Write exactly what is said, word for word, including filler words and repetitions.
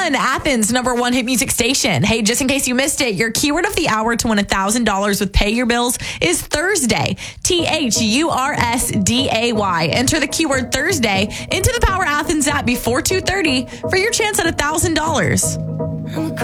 one, Athens, number one hit music station. Hey, just in case you missed it, your keyword of the hour to win one thousand dollars with Pay Your Bills is Thursday. T H U R S D A Y. Enter the keyword Thursday into the Power Athens app before two thirty for your chance at one thousand dollars.